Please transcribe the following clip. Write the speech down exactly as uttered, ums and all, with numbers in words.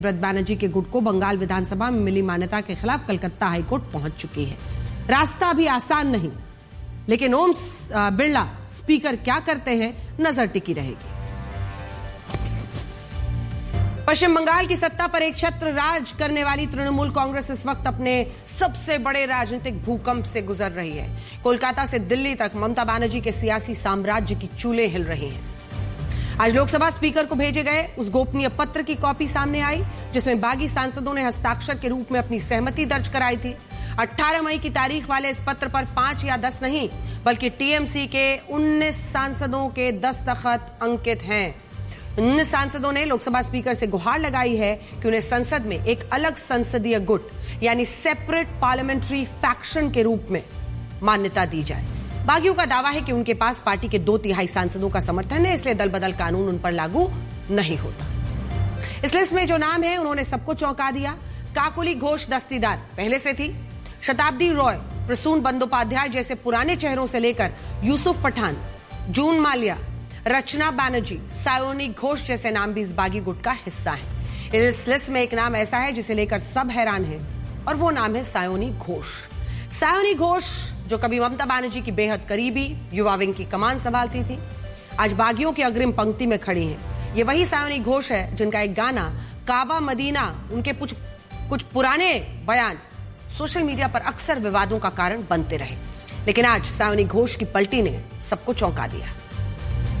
ब्रत बैनर्जी के गुट को बंगाल विधानसभा में मिली मान्यता के खिलाफ कलकत्ता हाईकोर्ट पहुंच चुकी है। रास्ता भी आसान नहीं, लेकिन ओम बिरला स्पीकर क्या करते हैं, नजर टिकी रहेगी। पश्चिम बंगाल की सत्ता पर एक छत्र राज करने वाली तृणमूल कांग्रेस इस वक्त अपने सबसे बड़े राजनीतिक भूकंप से गुजर रही है। कोलकाता से दिल्ली तक ममता बनर्जी के सियासी साम्राज्य की चूलें हिल रही हैं। आज लोकसभा स्पीकर को भेजे गए उस गोपनीय पत्र की कॉपी सामने आई जिसमें बागी सांसदों ने हस्ताक्षर के रूप में अपनी सहमति दर्ज कराई थी। अठारह मई की तारीख वाले इस पत्र पर पांच या दस नहीं बल्कि टीएमसी के उन्नीस सांसदों के दस्तखत अंकित हैं। उन्नीस सांसदों ने लोकसभा स्पीकर से गुहार लगाई है कि उन्हें संसद में एक अलग संसदीय गुट यानी सेपरेट पार्लियामेंट्री फैक्शन के रूप में मान्यता दी जाए। बागियों का दावा है कि उनके पास पार्टी के दो तिहाई सांसदों का समर्थन है, इसलिए दल बदल कानून उन पर लागू नहीं होता। इस लिस्ट में जो नाम है उन्होंने सबको चौंका दिया। काकुली घोष दस्तीदार पहले से थी। शताब्दी रॉय, प्रसून बंदोपाध्याय जैसे पुराने चेहरों से लेकर यूसुफ पठान, जून माल्या, रचना बैनर्जी, सायोनी घोष जैसे नाम भी इस बागी गुट का हिस्सा है। इस लिस्ट में एक नाम ऐसा है जिसे लेकर सब हैरान हैं और वो नाम है सायोनी घोष। सायोनी घोष जो कभी ममता बनर्जी की बेहद करीबी युवा विंग की कमान संभालती थी, आज बागियों की अग्रिम पंक्ति में खड़ी हैं। ये वही सायोनी घोष है जिनका एक गाना काबा मदीना, उनके कुछ कुछ पुराने बयान सोशल मीडिया पर अक्सर विवादों का कारण बनते रहे, लेकिन आज सायोनी घोष की पलटी ने सबको चौंका दिया।